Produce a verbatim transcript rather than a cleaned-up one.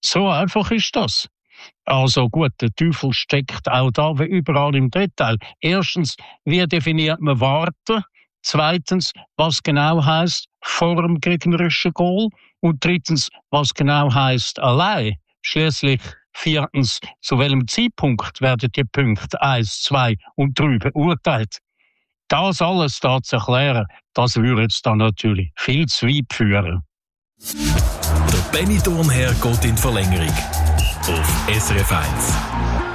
So einfach ist das. Also gut, der Teufel steckt auch da wie überall im Detail. Erstens, wie definiert man Warten? Zweitens, was genau heisst vor dem gegnerischen Goal? Und drittens, was genau heisst allein? Schließlich viertens, zu welchem Zeitpunkt werden die Punkte eins, zwei und drei beurteilt? Das alles da zu erklären, das würde jetzt dann natürlich viel zu weit führen. Der Benny Thurnherr geht in die Verlängerung auf S R F eins.